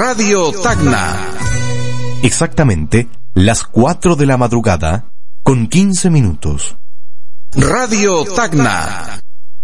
Radio Tacna. Exactamente las 4 de la madrugada con 15 minutos. Radio Tacna.